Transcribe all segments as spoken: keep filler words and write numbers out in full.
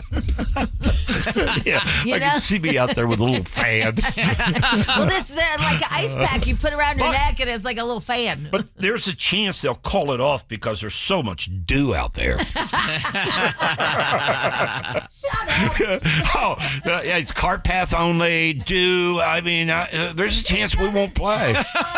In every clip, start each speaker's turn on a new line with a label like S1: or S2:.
S1: Yeah,
S2: You
S1: I
S2: know?
S1: can see me out there with a little fan.
S2: Well, that's the, like an ice pack you put around your
S1: But-
S2: neck, and it's like a little fan.
S1: But there's a chance they'll call it off because there's so much dew out there. oh, uh, yeah, it's cart path only, dew. I mean, uh, uh, there's a chance we won't play.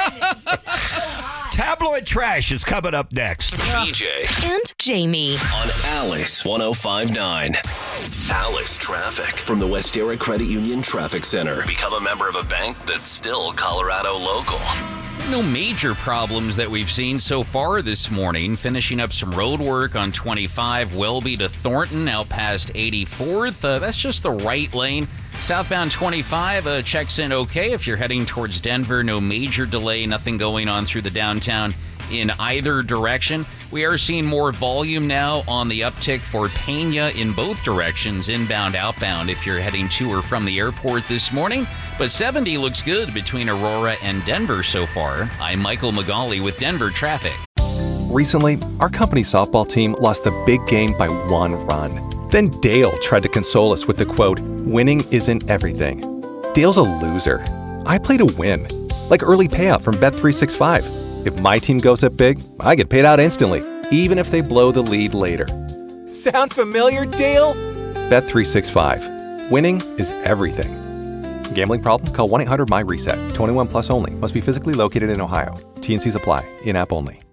S1: Tabloid trash is coming up next.
S3: B J
S4: And Jamie.
S3: on Alice one oh five point nine. Alice Traffic from the Westera Credit Union Traffic Center. Become a member of a bank that's still Colorado local.
S5: No major problems that we've seen so far this morning. Finishing up some road work on twenty-five, Welby to Thornton, out past eighty-fourth. Uh, that's just the right lane. Southbound twenty-five uh, checks in okay. If you're heading towards Denver, no major delay, nothing going on through the downtown in either direction. We are seeing more volume now on the uptick for Pena in both directions, inbound, outbound, if you're heading to or from the airport this morning. But seventy looks good between Aurora and Denver so far. I'm Michael McGauley with Denver Traffic.
S6: Recently, our company softball team lost the big game by one run. Then Dale tried to console us with the quote, "Winning isn't everything." Dale's a loser. I play to win. Like early payout from Bet three sixty-five. If my team goes up big, I get paid out instantly, even if they blow the lead later. Sound familiar, Dale? Bet three sixty-five. Winning is everything. Gambling problem? Call one eight hundred M Y RESET. twenty-one plus only. Must be physically located in Ohio. T N Cs apply. In-app only.